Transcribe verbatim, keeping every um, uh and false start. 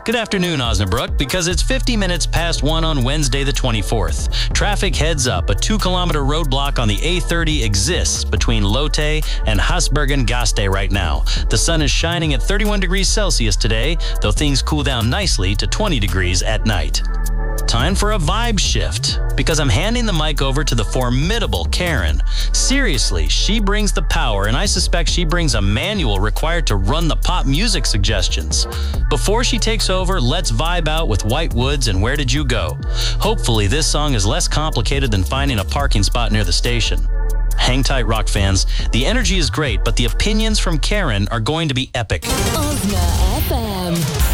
Good afternoon, Osnabrück, because it's fifty minutes past one on Wednesday the twenty-fourth. Traffic heads up. A two-kilometer roadblock on the A thirty exists between Lotte and Hasbergen-Gaste right now. The sun is shining at thirty-one degrees Celsius today, though things cool down nicely to twenty degrees at night. Time for a vibe shift, because I'm handing the mic over to the formidable Karen. Seriously, she brings the power, and I suspect she brings a manual required to run the pop music suggestions. Before she takes over, let's vibe out with White Woods and Where Did You Go? Hopefully this song is less complicated than finding a parking spot near the station. Hang tight, rock fans. The energy is great, but the opinions from Karen are going to be epic. Osna F M.